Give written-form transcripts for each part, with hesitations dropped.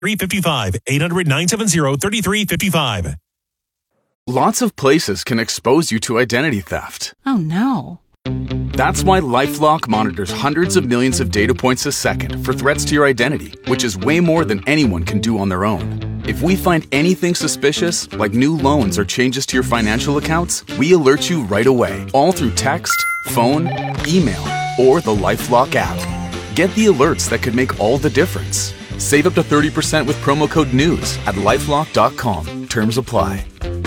3355. 800-970-3355. Lots of places can expose you to identity theft. Oh, no. That's why LifeLock monitors hundreds of millions of data points a second for threats to your identity, which is way more than anyone can do on their own. If we find anything suspicious, like new loans or changes to your financial accounts, we alert you right away, all through text, phone, email, or the LifeLock app. Get the alerts that could make all the difference. Save up to 30% with promo code NEWS at LifeLock.com. Terms apply.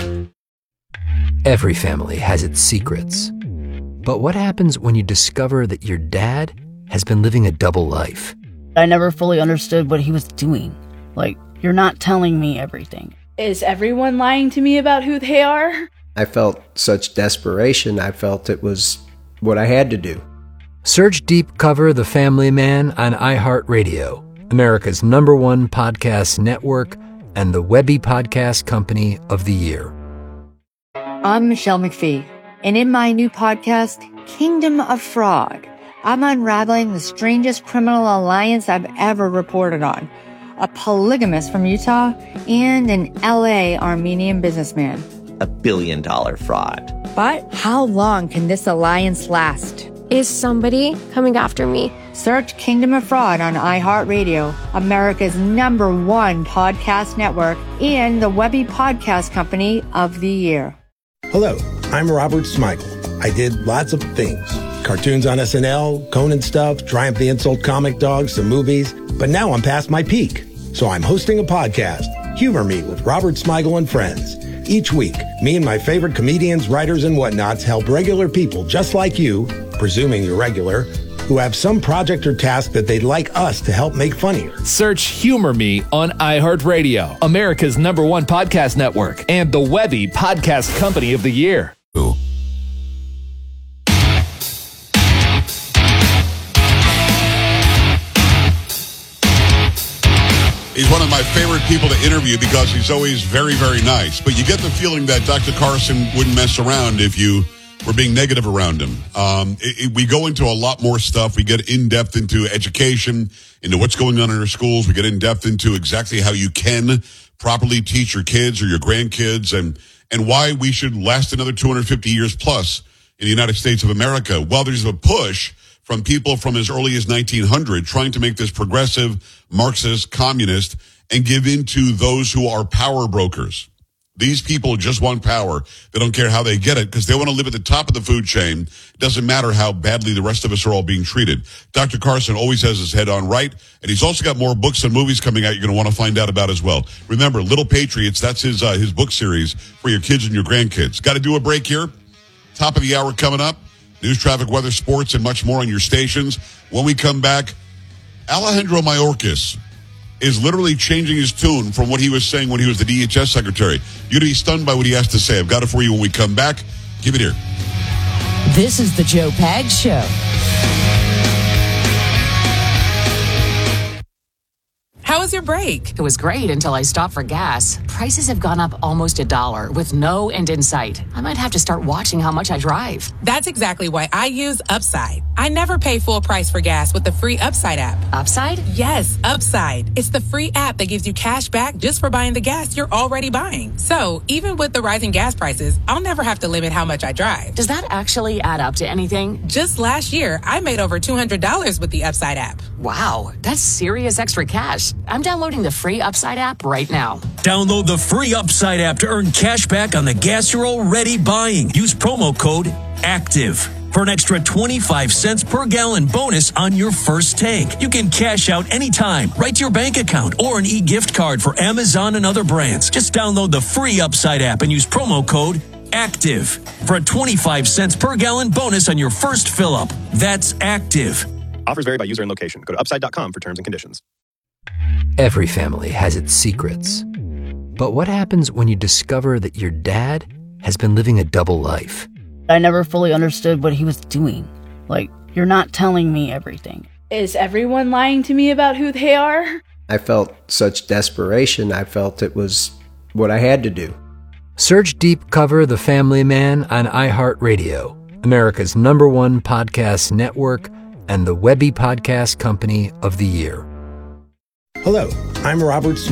Every family has its secrets. But what happens when you discover that your dad has been living a double life? I never fully understood what he was doing. Like, you're not telling me everything. Is everyone lying to me about who they are? I felt such desperation. I felt it was what I had to do. Search Deep Cover The Family Man on iHeartRadio, America's #1 podcast network and the Webby Podcast Company of the Year. I'm Michelle McPhee, and in my new podcast, Kingdom of Fraud, I'm unraveling the strangest criminal alliance I've ever reported on. A polygamist from Utah and an LA Armenian businessman. $1 billion fraud. But how long can this alliance last? Is somebody coming after me? Search Kingdom of Fraud on iHeartRadio, America's #1 podcast network, and the Webby Podcast Company of the Year. Hello, I'm Robert Smigel. I did lots of things. Cartoons on SNL, Conan stuff, Triumph the Insult Comic Dog, some movies. But now I'm past my peak. So I'm hosting a podcast, Humor Me with Robert Smigel and Friends. Each week, me and my favorite comedians, writers, and whatnots help regular people just like you, presuming you're regular, who have some project or task that they'd like us to help make funnier. Search Humor Me on iHeartRadio, America's #1 podcast network, and the Webby Podcast Company of the Year. He's one of my favorite people to interview because he's always very, very nice. But you get the feeling that Dr. Carson wouldn't mess around if you were being negative around him. We go into a lot more stuff. We get in-depth into education, into what's going on in our schools. We get in-depth into exactly how you can properly teach your kids or your grandkids and why we should last another 250 years plus in the United States of America. Well, there's a push from people from as early as 1900 trying to make this progressive, Marxist, communist, and give in to those who are power brokers. These people just want power. They don't care how they get it because they want to live at the top of the food chain. It doesn't matter how badly the rest of us are all being treated. Dr. Carson always has his head on right, and he's also got more books and movies coming out you're going to want to find out about as well. Remember, Little Patriots, that's his book series for your kids and your grandkids. Got to do a break here. Top of the hour coming up. News, traffic, weather, sports, and much more on your stations. When we come back, Alejandro Mayorkas is literally changing his tune from what he was saying when he was the DHS secretary. You're going to be stunned by what he has to say. I've got it for you when we come back. Give it here. This is the Joe Pags Show. How was your break? It was great until I stopped for gas. Prices have gone up almost $1 with no end in sight. I might have to start watching how much I drive. That's exactly why I use Upside. I never pay full price for gas with the free Upside app. Upside? Yes, Upside. It's the free app that gives you cash back just for buying the gas you're already buying. So even with the rising gas prices, I'll never have to limit how much I drive. Does that actually add up to anything? Just last year, I made over $200 with the Upside app. Wow, that's serious extra cash. I'm downloading the free Upside app right now. Download the free Upside app to earn cash back on the gas you're already buying. Use promo code ACTIVE for an extra 25 cents per gallon bonus on your first tank. You can cash out anytime, right to your bank account, or an e-gift card for Amazon and other brands. Just download the free Upside app and use promo code ACTIVE for a 25 cents per gallon bonus on your first fill-up. That's ACTIVE. Offers vary by user and location. Go to upside.com for terms and conditions. Every family has its secrets. But what happens when you discover that your dad has been living a double life? I never fully understood what he was doing. Like, you're not telling me everything. Is everyone lying to me about who they are? I felt such desperation. I felt it was what I had to do. Search Deep Cover The Family Man on iHeartRadio, America's #1 podcast network, and the Webby Podcast Company of the Year. Hello, I'm Robert Smigel.